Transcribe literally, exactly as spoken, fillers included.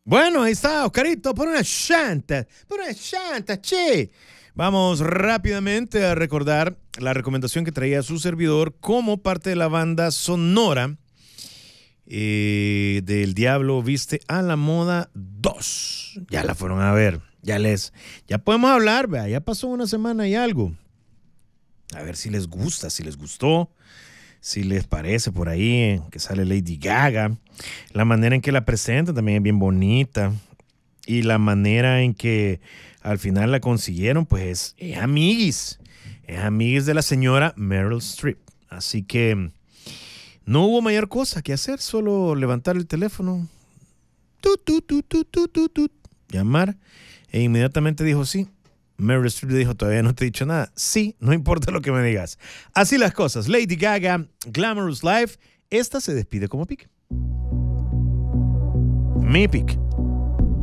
Bueno, ahí está, Oscarito, por una chanta, por una chanta, che. Vamos rápidamente a recordar la recomendación que traía su servidor como parte de la banda sonora eh, del Diablo Viste a la Moda dos. Ya la fueron a ver, ya les, ya podemos hablar, vea, ya pasó una semana y algo. A ver si les gusta, si les gustó, si les parece por ahí que sale Lady Gaga. La manera en que la presenta también es bien bonita. Y la manera en que al final la consiguieron, pues es amiguis. Es amiguis de la señora Meryl Streep. Así que no hubo mayor cosa que hacer, solo levantar el teléfono, tut, tut, tut, tut, tut, tut, tut, llamar, e inmediatamente dijo sí. Meryl Streep le dijo, todavía no te he dicho nada. Sí, no importa lo que me digas. Así las cosas. Lady Gaga, Glamorous Life. Esta se despide como pick. Mi pick.